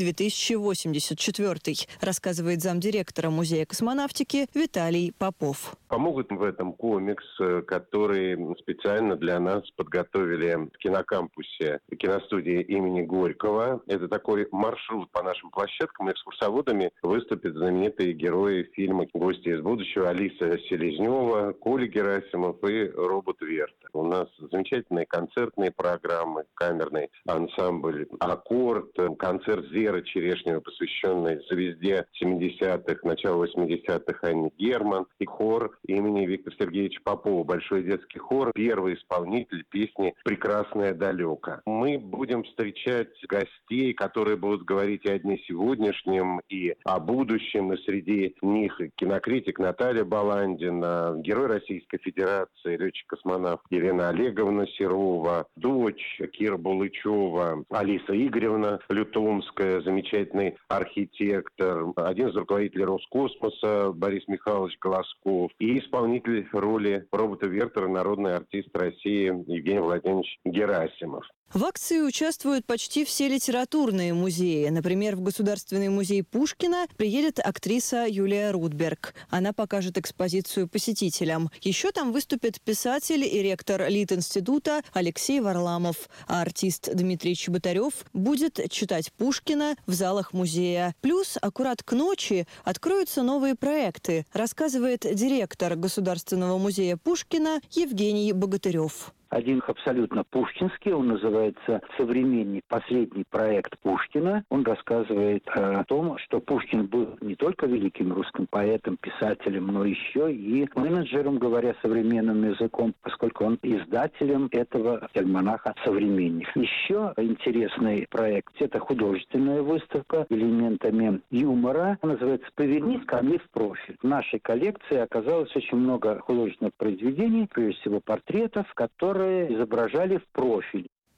2084, рассказывает замдиректора Музея космонавтики Виталий Попов. Помогут в этом комикс, который специально для нас подготовили в кинокампусе киностудии имени Горького. Это такой маршрут по нашим площадкам. Экскурсоводами выступят знаменитые герои фильма «Гости из будущего» Алиса Селезнева, Коля Герасимов и Робот Верта. У нас замечательные концертные программы, камерный ансамбль «Аккорд», концерт Зеры Черешнева, посвященный звезде 70-х, начала 80-х Анне Герман, и хор имени Виктора Сергеевича Попова, большой детский хор, первый исполнитель песни «Прекрасное далеко». Мы будем встречать гостей, которые будут говорить и о дне сегодняшнем, и о будущем, и среди них кинокритик Наталья Баландина, герой Российской Федерации, летчик-космонавт Елена Олеговна Серова, дочь Кира Булычева, Алиса Игоревна Лютомская, замечательный архитектор, один из руководителей Роскосмоса Борис Михайлович Голосков и исполнитель роли робота Вертера, народный артист России Евгений Владимирович Герасимов. В акции участвуют почти все литературные музеи. Например, в Государственный музей Пушкина приедет актриса Юлия Рудберг. Она покажет экспозицию посетителям. Еще там выступит писатель и ректор Литинститута Алексей Варламов. А артист Дмитрий Чеботарев будет читать Пушкина в залах музея. Плюс аккурат к ночи откроются новые проекты, рассказывает директор Государственного музея Пушкина Евгений Богатырев. Один абсолютно пушкинский, он называется «Современник. Последний проект Пушкина». Он рассказывает о том, что Пушкин был не только великим русским поэтом, писателем, но еще и менеджером, говоря современным языком, поскольку он издателем этого альманаха «Современник». Еще интересный проект – это художественная выставка элементами юмора. Она называется «Повернись ко мне в профиль». В нашей коллекции оказалось очень много художественных произведений, прежде всего портретов, которые изображали в профиль.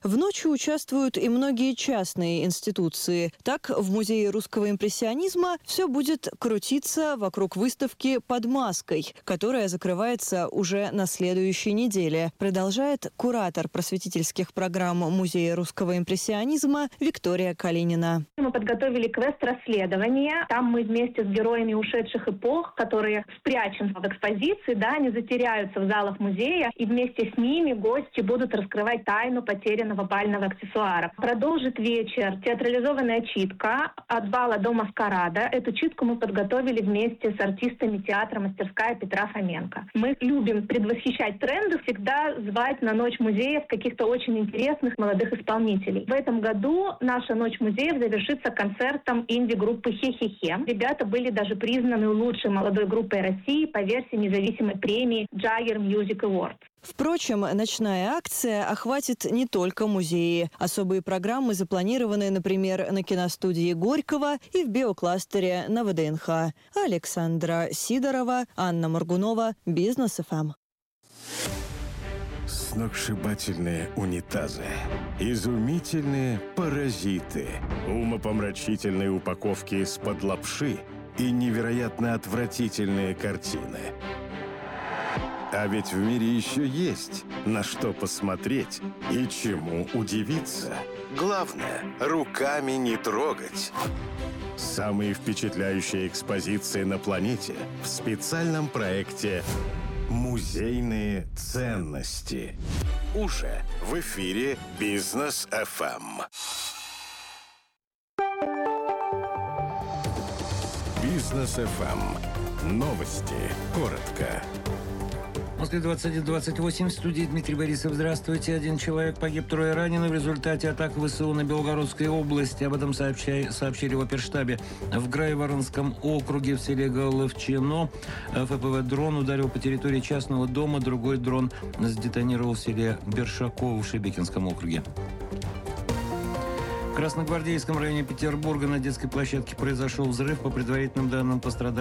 В ночи участвуют и многие частные институции. Так, в Музее русского импрессионизма все будет крутиться вокруг выставки «Под маской», которая закрывается уже на следующей неделе. Продолжает куратор просветительских программ Музея русского импрессионизма Виктория Калинина. Мы подготовили квест расследования. Там мы вместе с героями ушедших эпох, которые спрячем в экспозиции, они затеряются в залах музея, и вместе с ними гости будут раскрывать тайну потерянного бального аксессуара. Продолжит вечер театрализованная читка «От бала до маскарада». Эту читку мы подготовили вместе с артистами театра «Мастерская» Петра Фоменко. Мы любим предвосхищать тренды, всегда звать на Ночь музеев каких-то очень интересных молодых исполнителей. В этом году наша Ночь музеев завершится концертом инди-группы «Хе-хе-хе». Ребята были даже признаны лучшей молодой группой России по версии независимой премии Jagger Music Awards. Впрочем, ночная акция охватит не только музеи. Особые программы запланированы, например, на киностудии Горького и в биокластере на ВДНХ. Александра Сидорова, Анна Моргунова, Бизнес ФМ. Сногсшибательные унитазы, изумительные паразиты, умопомрачительные упаковки из-под лапши и невероятно отвратительные картины. А ведь в мире еще есть на что посмотреть и чему удивиться. Главное, руками не трогать. Самые впечатляющие экспозиции на планете в специальном проекте «Музейные ценности». Уже в эфире Бизнес ФМ. Бизнес ФМ. Новости. Коротко. В Москве 21:28, в студии Дмитрий Борисов. Здравствуйте. 1 человек погиб, 3 ранены в результате атак ВСУ на Белгородской области. Об этом сообщили в оперштабе. В Грайворонском округе в селе Головчино ФПВ-дрон ударил по территории частного дома. Другой дрон сдетонировал в селе Бершаково в Шебекинском округе. В Красногвардейском районе Петербурга на детской площадке произошел взрыв. По предварительным данным, пострадали